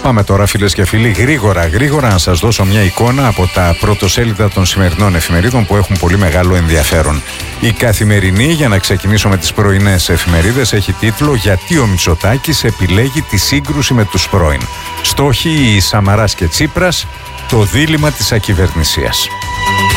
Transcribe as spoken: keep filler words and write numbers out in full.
Πάμε τώρα, φίλες και φίλοι, γρήγορα γρήγορα να σας δώσω μια εικόνα από τα πρωτοσέλιδα των σημερινών εφημερίδων που έχουν πολύ μεγάλο ενδιαφέρον. Η Καθημερινή, για να ξεκινήσω με τις πρωινές εφημερίδες, έχει τίτλο «Γιατί ο Μητσοτάκης επιλέγει τη σύγκρουση με τους πρώην. Στόχοι οι Σαμαράς και Τσίπρας, το δίλημμα της ακυβερνησίας».